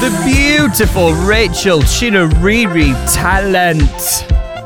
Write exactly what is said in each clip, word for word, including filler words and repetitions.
the beautiful Rachel Chinouriri Talent.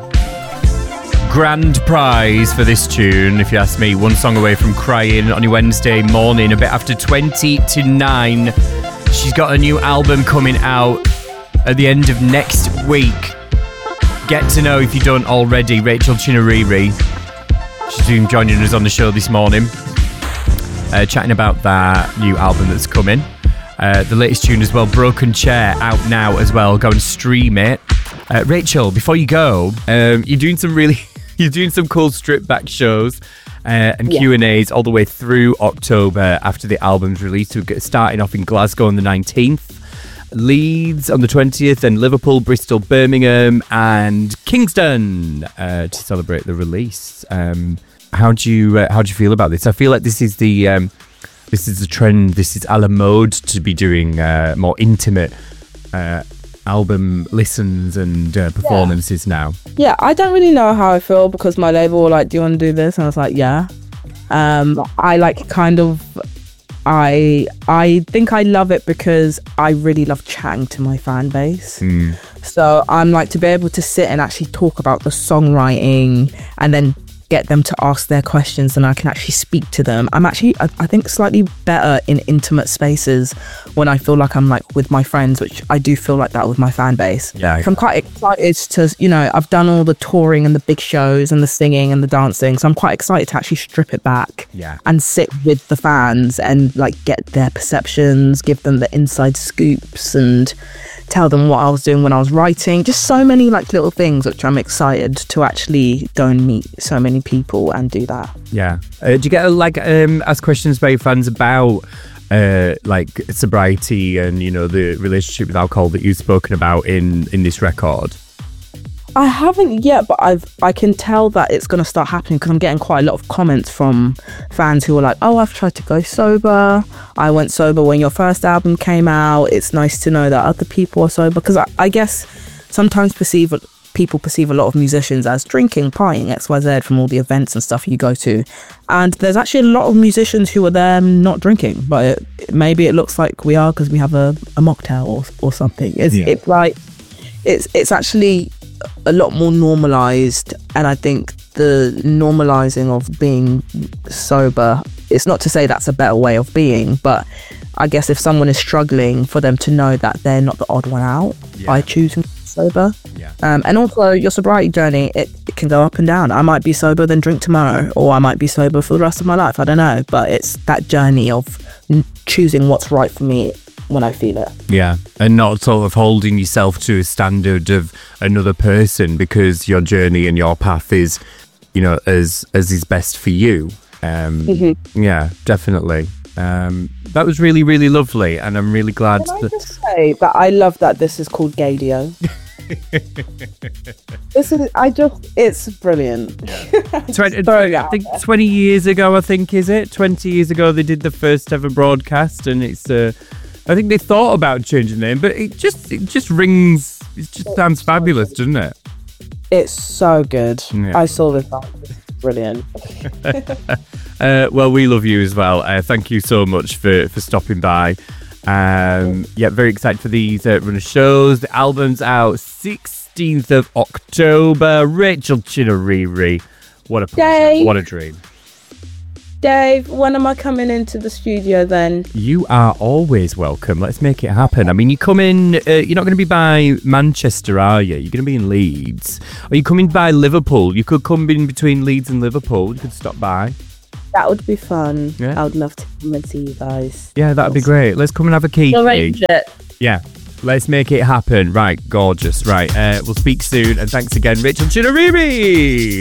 Grand prize for this tune, if you ask me. One song away from crying on your Wednesday morning, a bit after twenty to nine. She's got a new album coming out at the end of next week. Get to know, if you don't already, Rachel Chinouriri. She's been joining us on the show this morning, uh, chatting about that new album that's coming. Uh, the latest tune as well, Broken Chair, out now as well. Go and stream it. Uh, Rachel, before you go, um, you're doing some really... You're doing some cool strip back shows uh, and yeah. Q and A's all the way through October after the album's released. We're starting off in Glasgow on the nineteenth, Leeds on the twentieth, and Liverpool, Bristol, Birmingham and Kingston uh, to celebrate the release. Um, how do you uh, how do you feel about this? I feel like this is the um, this is the trend. This is a la mode to be doing uh, more intimate Uh, album listens and uh, performances yeah. now. Yeah, I don't really know how I feel because my label were like, do you want to do this? And I was like, yeah. Um, I like kind of, I I think I love it because I really love chatting to my fan base. Mm. So I'm like to be able to sit and actually talk about the songwriting and then get them to ask their questions and I can actually speak to them. I'm actually, I, I think, slightly better in intimate spaces when I feel like I'm like with my friends, which I do feel like that with my fan base. Yeah. So I'm quite excited to, you know, I've done all the touring and the big shows and the singing and the dancing. So I'm quite excited to actually strip it back yeah. and sit with the fans and like get their perceptions, give them the inside scoops and tell them what I was doing when I was writing. Just so many like little things which I'm excited to actually go and meet so many people and do that. Yeah. Uh, do you get like um ask questions by your fans about uh like sobriety and, you know, the relationship with alcohol that you've spoken about in in this record? I haven't yet, but I've I can tell that it's going to start happening because I'm getting quite a lot of comments from fans who are like, oh, I've tried to go sober. I went sober when your first album came out. It's nice to know that other people are sober because I, I guess sometimes perceive people perceive a lot of musicians as drinking, partying, X Y Z from all the events and stuff you go to. And there's actually a lot of musicians who are there not drinking, but it, maybe it looks like we are because we have a, a mocktail or, or something. It's yeah. it, like, it's it's actually a lot more normalized, and I think the normalizing of being sober, it's not to say that's a better way of being, but I guess if someone is struggling, for them to know that they're not the odd one out yeah. by choosing sober. Yeah. Um, and also your sobriety journey, it, it can go up and down. I might be sober then drink tomorrow, or I might be sober for the rest of my life. I don't know, but it's that journey of choosing what's right for me when I feel it. Yeah, and not sort of holding yourself to a standard of another person because your journey and your path is, you know, as as is best for you. Um, mm-hmm. Yeah, definitely. Um, that was really, really lovely, and I'm really glad. Can I that... just say that I love that this is called Gadio. This is, I just, it's brilliant. Yeah. twenty, I think twenty years ago, I think, is it? twenty years ago, they did the first ever broadcast, and it's uh, I think they thought about changing the name, but it just it just rings. It just it's sounds fabulous, so doesn't it? It's so good. Yeah. I saw this. It's brilliant. uh, well, we love you as well. Uh, thank you so much for, for stopping by. Um, yeah, very excited for these uh, run of shows. The album's out sixteenth of October. Rachel Chinouriri. What a pleasure. What a dream. Dave, when am I coming into the studio then? You are always welcome. Let's make it happen. I mean, you come in, uh, you're not going to be by Manchester, are you? You're going to be in Leeds. Are you coming by Liverpool? You could come in between Leeds and Liverpool. You could stop by. That would be fun. Yeah. I would love to come and see you guys. Yeah, that'd be great. Let's come and have a kiki. You'll arrange it. Yeah. Let's make it happen. Right, gorgeous. Right, uh, we'll speak soon. And thanks again, Rachel Chinouriri.